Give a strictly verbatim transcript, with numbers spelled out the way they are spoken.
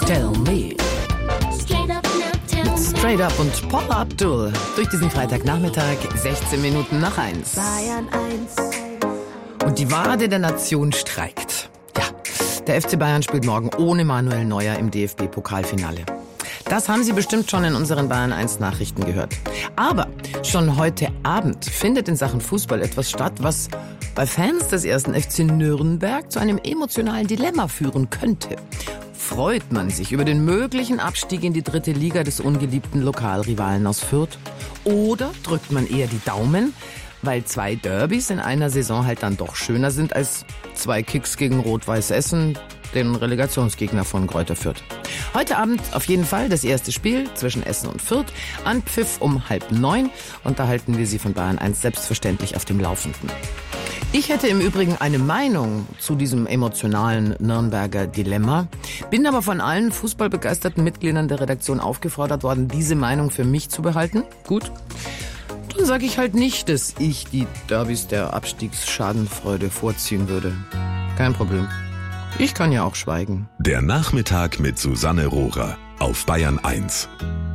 Tell Me. Mit Straight Up und Paula Abdul. Durch diesen Freitagnachmittag, sechzehn Minuten nach eins. Bayern eins. Und die Wade der Nation streikt. Ja, der F C Bayern spielt morgen ohne Manuel Neuer im D F B-Pokalfinale. Das haben Sie bestimmt schon in unseren Bayern eins Nachrichten gehört. Aber schon heute Abend findet in Sachen Fußball etwas statt, was bei Fans des ersten F C Nürnberg zu einem emotionalen Dilemma führen könnte. Freut man sich über den möglichen Abstieg in die dritte Liga des ungeliebten Lokalrivalen aus Fürth? Oder drückt man eher die Daumen, weil zwei Derbys in einer Saison halt dann doch schöner sind als zwei Kicks gegen Rot-Weiß Essen, den Relegationsgegner von Greuther Fürth. Heute Abend auf jeden Fall das erste Spiel zwischen Essen und Fürth. Anpfiff um halb neun. Und da halten wir Sie von Bayern eins selbstverständlich auf dem Laufenden. Ich hätte im Übrigen eine Meinung zu diesem emotionalen Nürnberger Dilemma, bin aber von allen fußballbegeisterten Mitgliedern der Redaktion aufgefordert worden, diese Meinung für mich zu behalten. Gut, dann sage ich halt nicht, dass ich die Derbys der Abstiegsschadenfreude vorziehen würde. Kein Problem. Ich kann ja auch schweigen. Der Nachmittag mit Susanne Rohrer auf Bayern eins.